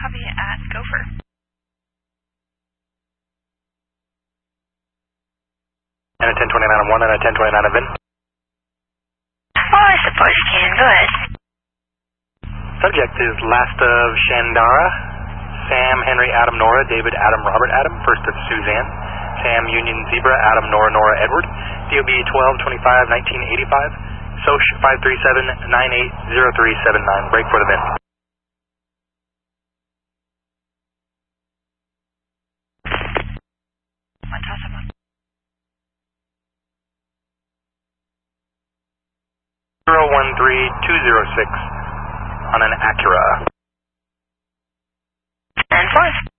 copy at Gopher. And a 1029 on 1 and a 1029 on Vin. Oh, I suppose you can. Go ahead. Subject is last of Shandara, Sam, Henry, Adam, Nora, David, Adam, Robert, Adam, first of Suzanne, Sam, Union, Zebra, Adam, Nora, Nora, Edward, DOB 12-25-1985, SOCH 537-980379, break for the VIN. One toss up on. 013206 on an Acura. And 5.